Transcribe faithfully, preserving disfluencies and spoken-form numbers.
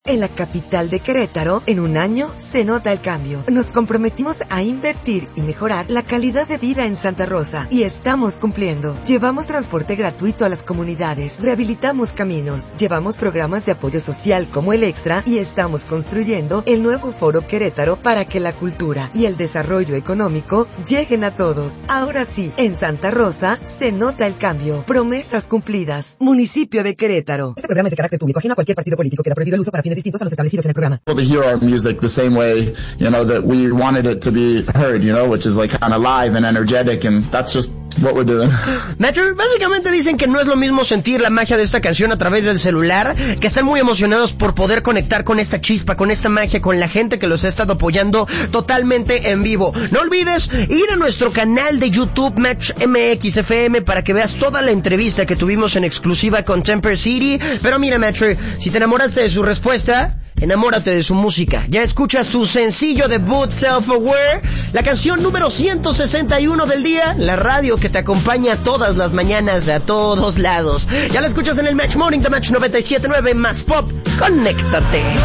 En la capital de Querétaro, en un año, se nota el cambio. Nos comprometimos a invertir y mejorar la calidad de vida en Santa Rosa, y estamos cumpliendo. Llevamos transporte gratuito a las comunidades, rehabilitamos caminos, llevamos programas de apoyo social como el Extra, y estamos construyendo el nuevo Foro Querétaro para que la cultura y el desarrollo económico lleguen a todos. Ahora sí, en Santa Rosa, se nota el cambio. Promesas cumplidas. Municipio de Querétaro. Este programa es de carácter público, ajeno a cualquier partido político. Queda prohibido el uso para fines distintos a los establecidos en el programa. To hear our music the same way, you know, that we wanted it to be heard, you know, which is like kind of live and energetic, and that's just what we're doing. Metro, básicamente dicen que no es lo mismo sentir la magia de esta canción a través del celular, que están muy emocionados por poder conectar con esta chispa, con esta magia, con la gente que los ha estado apoyando totalmente en vivo. No olvides ir a nuestro canal de YouTube, Match M X F M, para que veas toda la entrevista que tuvimos en exclusiva con Temper City. Pero mira, Metro, si te enamoraste de su respuesta, enamórate de su música. Ya escucha su sencillo debut, Self-Aware, la canción número ciento sesenta y uno del día, la radio que te acompaña todas las mañanas a todos lados. Ya la escuchas en el Match Morning de Match noventa y siete punto nueve más Pop. Conéctate.